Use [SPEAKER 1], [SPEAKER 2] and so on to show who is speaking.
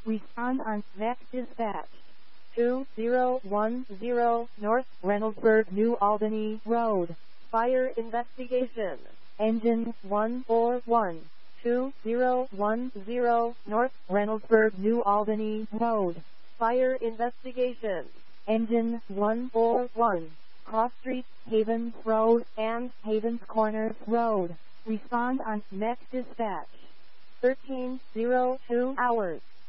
[SPEAKER 1] Respond on Mac Dispatch. 2010 North Reynoldsburg, New Albany Road. Fire investigation. Engine 141. 2010 North Reynoldsburg, New Albany Road. Fire investigation. Engine 141. Cross Street, Havens Road, and Havens Corners Road. Respond on Mac Dispatch. 1302 hours.